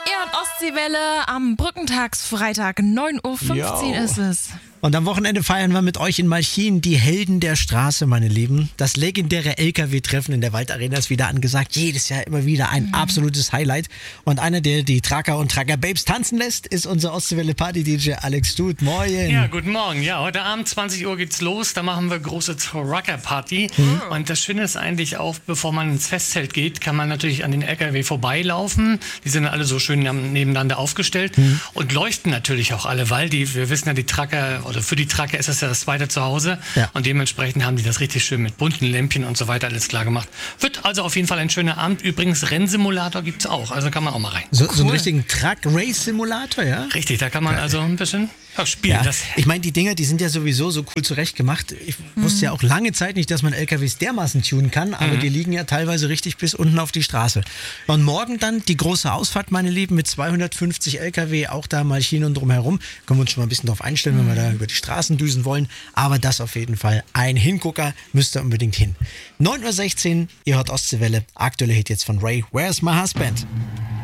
Ihr und Ostseewelle am Brückentagsfreitag, 9:15 Uhr ist es. Und am Wochenende feiern wir mit euch in Malchin die Helden der Straße, meine Lieben. Das legendäre LKW-Treffen in der Waldarena ist wieder angesagt. Jedes Jahr immer wieder ein absolutes Highlight. Und einer, der die Tracker und Tracker-Babes tanzen lässt, ist unser Ostseewelle-Party-DJ Alex Stut. Moin. Ja, guten Morgen. Ja, heute Abend 20 Uhr geht's los. Da machen wir große Trucker-Party. Und das Schöne ist eigentlich auch, bevor man ins Festzelt geht, kann man natürlich an den LKW vorbeilaufen. Die sind alle so schön nebeneinander aufgestellt und leuchten natürlich auch alle, weil wir wissen ja, die Tracker oder für die Tracker ist das ja das zweite Zuhause. Ja. Und dementsprechend haben die das richtig schön mit bunten Lämpchen und so weiter alles klar gemacht. Wird also auf jeden Fall ein schöner Abend. Übrigens, Rennsimulator gibt's auch. Also kann man auch mal rein. So einen richtigen Truck-Race-Simulator, ja? Richtig, da kann man also ein bisschen spielen. Ja. Ich meine, die Dinger, die sind ja sowieso so cool zurechtgemacht. Ich wusste ja auch lange Zeit nicht, dass man LKWs dermaßen tunen kann, aber die liegen ja teilweise richtig bis unten auf die Straße. Und morgen dann die große Ausfahrt, meine Lieben, mit 250 LKW, auch da Malchin und drumherum. Können wir uns schon mal ein bisschen drauf einstellen, wenn wir da über die Straßen düsen wollen. Aber das auf jeden Fall ein Hingucker, müsst ihr unbedingt hin. 9:16 Uhr, ihr hört Ostseewelle. Aktuelle Hit jetzt von Ray, Where's My Husband?